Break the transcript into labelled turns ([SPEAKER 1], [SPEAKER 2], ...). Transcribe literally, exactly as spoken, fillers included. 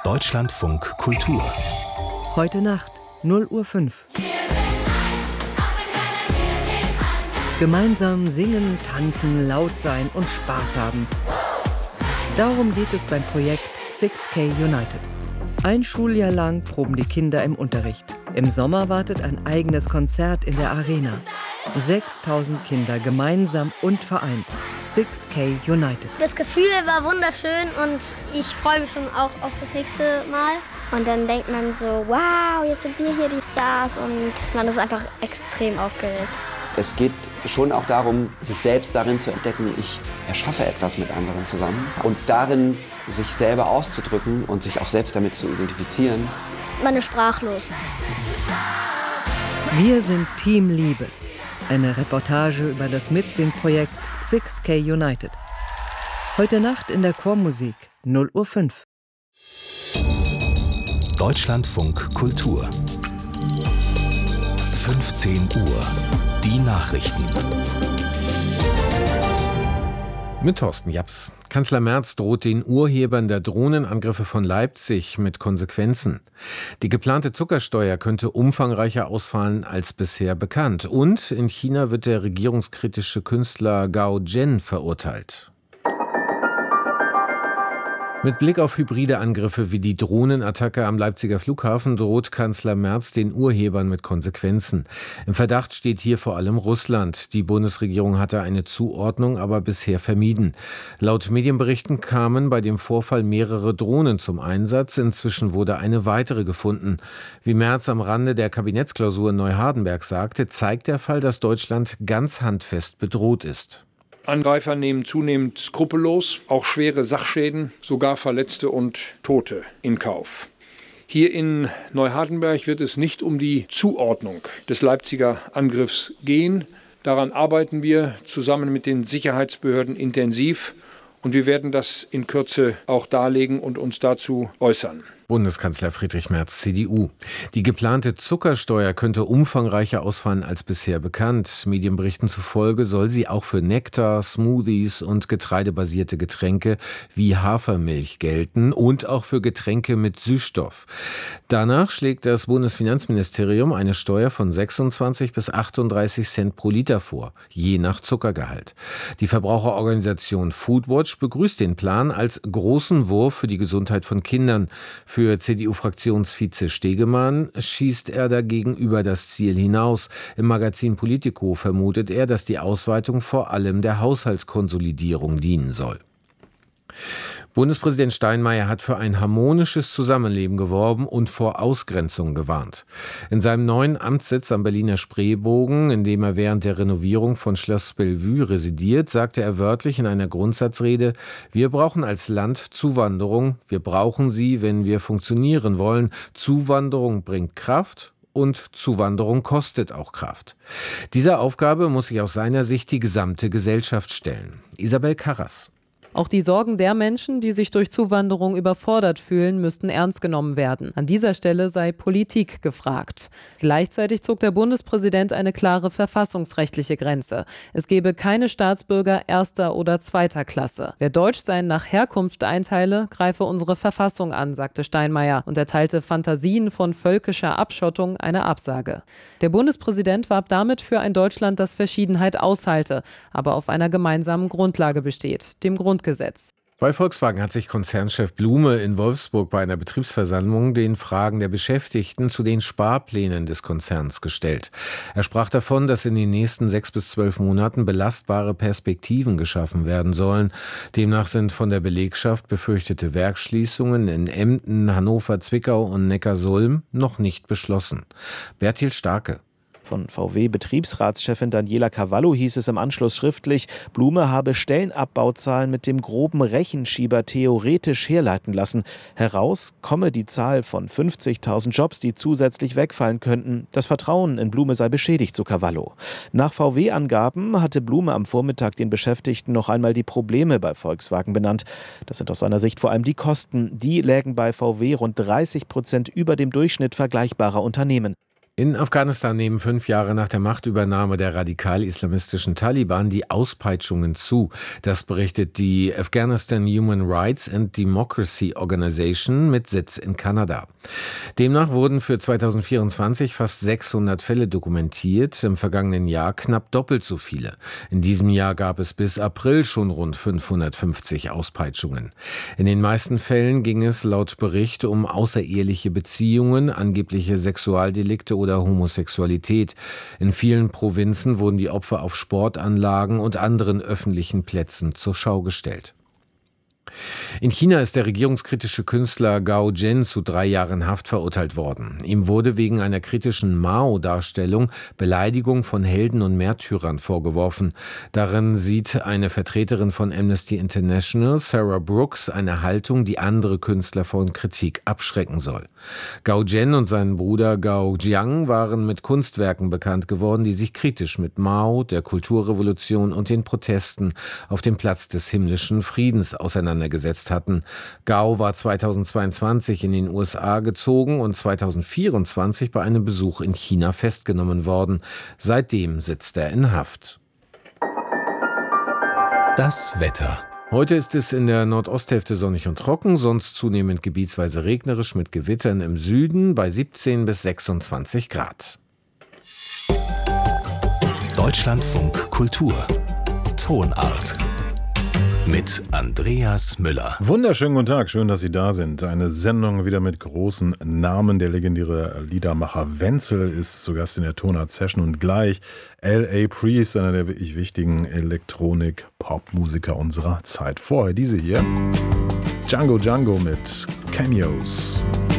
[SPEAKER 1] Deutschlandfunk Kultur.
[SPEAKER 2] Heute Nacht, null Uhr fünf. Gemeinsam singen, tanzen, laut sein und Spaß haben. Darum geht es beim Projekt six K United. Ein Schuljahr lang proben die Kinder im Unterricht. Im Sommer wartet ein eigenes Konzert in der Arena. sechstausend Kinder gemeinsam und vereint. six K United.
[SPEAKER 3] Das Gefühl war wunderschön und ich freue mich schon auch auf das nächste Mal. Und dann denkt man so, wow, jetzt sind wir hier die Stars und man ist einfach extrem aufgeregt.
[SPEAKER 4] Es geht schon auch darum, sich selbst darin zu entdecken, ich erschaffe etwas mit anderen zusammen. Und darin sich selber auszudrücken und sich auch selbst damit zu identifizieren.
[SPEAKER 3] Man ist sprachlos.
[SPEAKER 2] Wir sind Team Liebe. Eine Reportage über das Mitsingprojekt six K United. Heute Nacht in der Chormusik, null Uhr fünf.
[SPEAKER 1] Deutschlandfunk Kultur. fünfzehn Uhr. Die Nachrichten.
[SPEAKER 5] Mit Thorsten Japs. Kanzler Merz droht den Urhebern der Drohnenangriffe von Leipzig mit Konsequenzen. Die geplante Zuckersteuer könnte umfangreicher ausfallen als bisher bekannt. Und in China wird der regierungskritische Künstler Gao Zhen verurteilt. Mit Blick auf hybride Angriffe wie die Drohnenattacke am Leipziger Flughafen droht Kanzler Merz den Urhebern mit Konsequenzen. Im Verdacht steht hier vor allem Russland. Die Bundesregierung hatte eine Zuordnung aber bisher vermieden. Laut Medienberichten kamen bei dem Vorfall mehrere Drohnen zum Einsatz. Inzwischen wurde eine weitere gefunden. Wie Merz am Rande der Kabinettsklausur in Neuhardenberg sagte, zeigt der Fall, dass Deutschland ganz handfest bedroht ist.
[SPEAKER 6] Angreifer nehmen zunehmend skrupellos auch schwere Sachschäden, sogar Verletzte und Tote in Kauf. Hier in Neuhardenberg wird es nicht um die Zuordnung des Leipziger Angriffs gehen. Daran arbeiten wir zusammen mit den Sicherheitsbehörden intensiv und wir werden das in Kürze auch darlegen und uns dazu äußern.
[SPEAKER 5] Bundeskanzler Friedrich Merz, C D U. Die geplante Zuckersteuer könnte umfangreicher ausfallen als bisher bekannt. Medienberichten zufolge soll sie auch für Nektar, Smoothies und getreidebasierte Getränke wie Hafermilch gelten und auch für Getränke mit Süßstoff. Danach schlägt das Bundesfinanzministerium eine Steuer von sechsundzwanzig bis achtunddreißig Cent pro Liter vor, je nach Zuckergehalt. Die Verbraucherorganisation Foodwatch begrüßt den Plan als großen Wurf für die Gesundheit von Kindern. Für C D U-Fraktionsvize Stegemann schießt er dagegen über das Ziel hinaus. Im Magazin Politico vermutet er, dass die Ausweitung vor allem der Haushaltskonsolidierung dienen soll. Bundespräsident Steinmeier hat für ein harmonisches Zusammenleben geworben und vor Ausgrenzung gewarnt. In seinem neuen Amtssitz am Berliner Spreebogen, in dem er während der Renovierung von Schloss Bellevue residiert, sagte er wörtlich in einer Grundsatzrede: Wir brauchen als Land Zuwanderung. Wir brauchen sie, wenn wir funktionieren wollen. Zuwanderung bringt Kraft. Und Zuwanderung kostet auch Kraft. Dieser Aufgabe muss sich aus seiner Sicht die gesamte Gesellschaft stellen. Isabel Karras.
[SPEAKER 7] Auch die Sorgen der Menschen, die sich durch Zuwanderung überfordert fühlen, müssten ernst genommen werden. An dieser Stelle sei Politik gefragt. Gleichzeitig zog der Bundespräsident eine klare verfassungsrechtliche Grenze. Es gebe keine Staatsbürger erster oder zweiter Klasse. Wer Deutschsein nach Herkunft einteile, greife unsere Verfassung an, sagte Steinmeier und erteilte Fantasien von völkischer Abschottung eine Absage. Der Bundespräsident warb damit für ein Deutschland, das Verschiedenheit aushalte, aber auf einer gemeinsamen Grundlage besteht, dem Grundgesetz.
[SPEAKER 5] Bei Volkswagen hat sich Konzernchef Blume in Wolfsburg bei einer Betriebsversammlung den Fragen der Beschäftigten zu den Sparplänen des Konzerns gestellt. Er sprach davon, dass in den nächsten sechs bis zwölf Monaten belastbare Perspektiven geschaffen werden sollen. Demnach sind von der Belegschaft befürchtete Werksschließungen in Emden, Hannover, Zwickau und Neckarsulm noch nicht beschlossen. Bertil Starke.
[SPEAKER 8] Von V W-Betriebsratschefin Daniela Cavallo hieß es im Anschluss schriftlich, Blume habe Stellenabbauzahlen mit dem groben Rechenschieber theoretisch herleiten lassen. Heraus komme die Zahl von fünfzigtausend Jobs, die zusätzlich wegfallen könnten. Das Vertrauen in Blume sei beschädigt, so Cavallo. Nach V W-Angaben hatte Blume am Vormittag den Beschäftigten noch einmal die Probleme bei Volkswagen benannt. Das sind aus seiner Sicht vor allem die Kosten. Die lägen bei V W rund dreißig Prozent über dem Durchschnitt vergleichbarer Unternehmen.
[SPEAKER 5] In Afghanistan nehmen fünf Jahre nach der Machtübernahme der radikal-islamistischen Taliban die Auspeitschungen zu. Das berichtet die Afghanistan Human Rights and Democracy Organization mit Sitz in Kanada. Demnach wurden für zweitausendvierundzwanzig fast sechshundert Fälle dokumentiert, im vergangenen Jahr knapp doppelt so viele. In diesem Jahr gab es bis April schon rund fünfhundertfünfzig Auspeitschungen. In den meisten Fällen ging es laut Bericht um außereheliche Beziehungen, angebliche Sexualdelikte oder oder Homosexualität. In vielen Provinzen wurden die Opfer auf Sportanlagen und anderen öffentlichen Plätzen zur Schau gestellt. In China ist der regierungskritische Künstler Gao Zhen zu drei Jahren Haft verurteilt worden. Ihm wurde wegen einer kritischen Mao-Darstellung Beleidigung von Helden und Märtyrern vorgeworfen. Darin sieht eine Vertreterin von Amnesty International, Sarah Brooks, eine Haltung, die andere Künstler von Kritik abschrecken soll. Gao Zhen und sein Bruder Gao Jiang waren mit Kunstwerken bekannt geworden, die sich kritisch mit Mao, der Kulturrevolution und den Protesten auf dem Platz des himmlischen Friedens auseinandergesetzt hatten. Gao war zweitausendzweiundzwanzig in den U S A gezogen und zweitausendvierundzwanzig bei einem Besuch in China festgenommen worden. Seitdem sitzt er in Haft.
[SPEAKER 1] Das Wetter.
[SPEAKER 5] Heute ist es in der Nordosthälfte sonnig und trocken, sonst zunehmend gebietsweise regnerisch mit Gewittern im Süden bei siebzehn bis sechsundzwanzig Grad.
[SPEAKER 1] Deutschlandfunk Kultur. Tonart. Mit Andreas Müller.
[SPEAKER 9] Wunderschönen guten Tag, schön, dass Sie da sind. Eine Sendung wieder mit großen Namen. Der legendäre Liedermacher Wenzel ist zu Gast in der Tonart-Session und gleich L A. Priest, einer der wirklich wichtigen Elektronik-Pop-Musiker unserer Zeit. Vorher diese hier, Django Django mit Cameos.